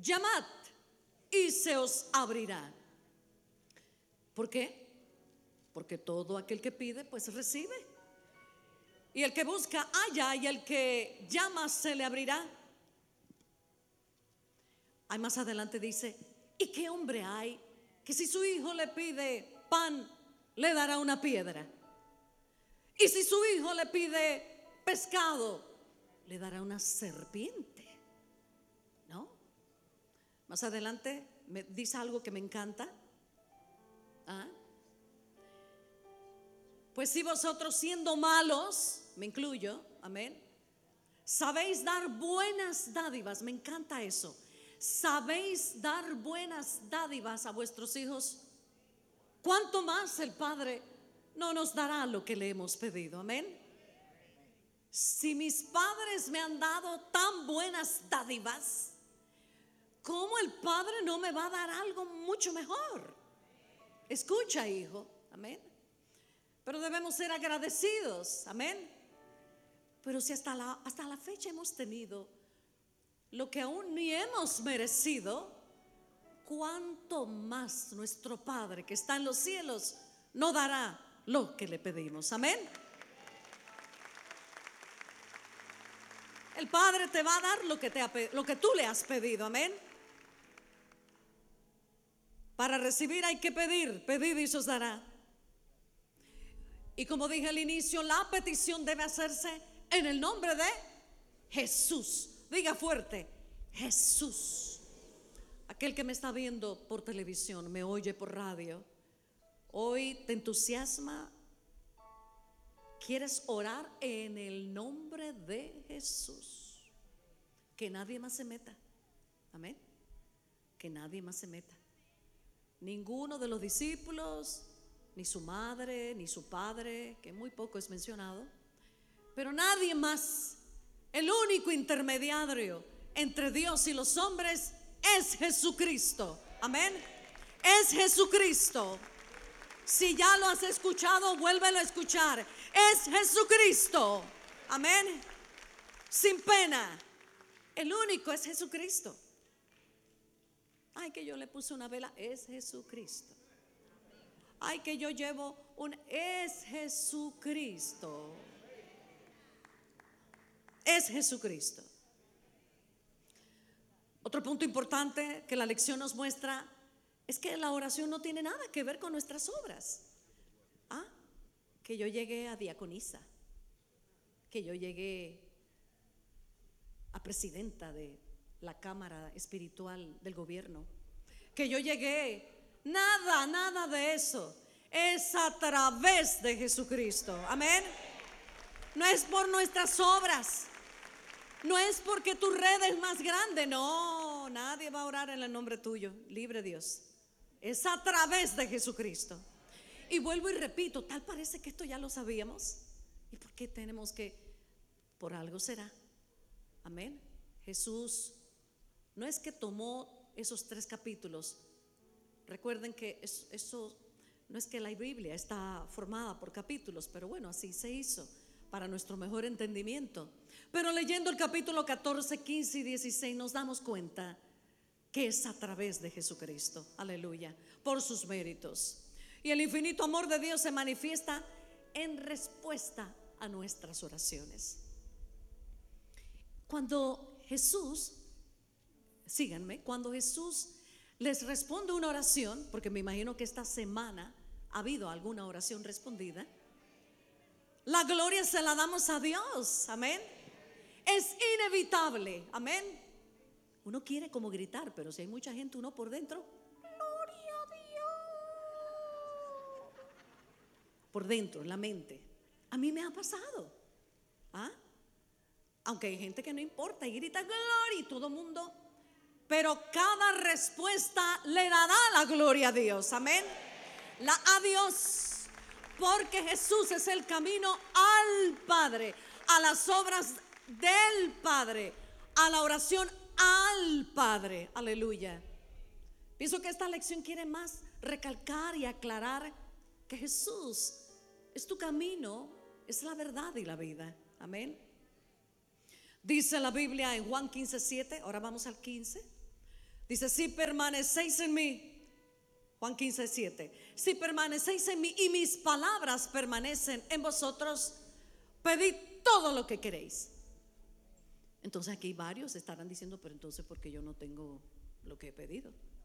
llamad y se os abrirá. ¿Por qué? Porque todo aquel que pide, pues recibe. Y el que busca, halla, y el que llama, se le abrirá. Ahí más adelante dice: ¿y qué hombre hay que si su hijo le pide pan, le dará una piedra? Y si su hijo le pide pescado, le dará una serpiente. ¿No? Más adelante me dice algo que me encanta. ¿Ah? Pues si vosotros, siendo malos, me incluyo, amén, sabéis dar buenas dádivas, me encanta eso, sabéis dar buenas dádivas a vuestros hijos, ¿cuánto más el Padre no nos dará lo que le hemos pedido? Amén. Si mis padres me han dado tan buenas dádivas, ¿cómo el Padre no me va a dar algo mucho mejor? Escucha, hijo, amén. Pero debemos ser agradecidos, amén. Pero si hasta la fecha hemos tenido lo que aún ni hemos merecido, ¿cuánto más nuestro Padre que está en los cielos no dará lo que le pedimos? Amén. El Padre te va a dar lo que tú le has pedido, amén. Para recibir hay que pedir, pedid y se os dará. Y como dije al inicio, la petición debe hacerse en el nombre de Jesús. Diga fuerte: Jesús. Aquel que me está viendo por televisión, me oye por radio, hoy te entusiasma, quieres orar en el nombre de Jesús. Que nadie más se meta. Amén. Que nadie más se meta. Ninguno de los discípulos, ni su madre, ni su padre, que muy poco es mencionado, pero nadie más. El único intermediario entre Dios y los hombres es Jesucristo. Amén. Es Jesucristo. Si ya lo has escuchado, vuélvelo a escuchar. Es Jesucristo. Amén. Sin pena. El único es Jesucristo. Ay, que yo le puse una vela. Es Jesucristo. Ay, que yo llevo es Jesucristo. Es Jesucristo. Otro punto importante que la lección nos muestra es que la oración no tiene nada que ver con nuestras obras. Que yo llegué a diaconisa, que yo llegué a presidenta de la Cámara Espiritual del Gobierno, que yo llegué. Nada de eso. Es a través de Jesucristo. Amén. No es por nuestras obras. No es porque tu red es más grande. No, nadie va a orar en el nombre tuyo. Libre Dios. Es a través de Jesucristo. Y vuelvo y repito, tal parece que esto ya lo sabíamos. ¿Y por qué tenemos que? Por algo será. Amén. Jesús no es que tomó esos 3 capítulos. Recuerden que eso no es que la Biblia está formada por capítulos, pero bueno, así se hizo para nuestro mejor entendimiento. Pero leyendo el capítulo 14, 15 y 16 nos damos cuenta que es a través de Jesucristo, aleluya, por sus méritos. Y el infinito amor de Dios se manifiesta en respuesta a nuestras oraciones. Cuando Jesús, síganme, cuando Jesús les responde una oración, porque me imagino que esta semana ha habido alguna oración respondida, la gloria se la damos a Dios, amén. Es inevitable, amén. Uno quiere como gritar, pero si hay mucha gente, uno por dentro, gloria a Dios. Por dentro, en la mente. A mí me ha pasado. Aunque hay gente que no importa y grita gloria y todo el mundo, pero cada respuesta le dará la gloria a Dios, amén. A Dios, porque Jesús es el camino al Padre, a las obras del Padre, a la oración al Padre, aleluya. Pienso que esta lección quiere más recalcar y aclarar que Jesús es tu camino, es la verdad y la vida, amén. Dice la Biblia en Juan 15:7, ahora vamos al 15. Dice, si permanecéis en mí, Juan 15:7, si permanecéis en mí y mis palabras permanecen en vosotros, pedid todo lo que queréis. Entonces aquí varios estarán diciendo, pero entonces, ¿por qué yo no tengo lo que he pedido?